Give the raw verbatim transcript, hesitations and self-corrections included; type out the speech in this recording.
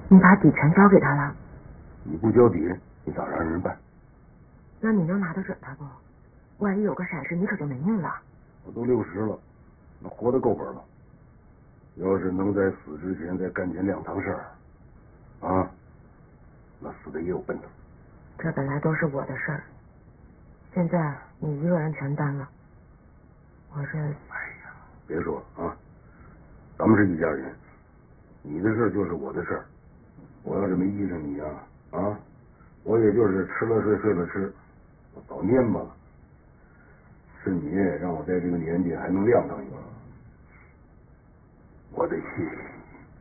你把底全交给他了？ 你不交底，你咋让人办？ 那你能拿得准他不？万一有个闪失，你可就没命了。 我都六十了，那活得够本了。要是能在死之前再干件两堂事儿，啊，那死的也有奔头。 这本来都是我的事儿，现在你一个人全担了。我这……哎呀，别说了啊，咱们是一家人，你的事儿就是我的事儿。我要是没依上你啊，啊，我也就是吃了睡，睡了吃，我早蔫巴了。是你让我在这个年纪还能晾上一把，我得谢谢你。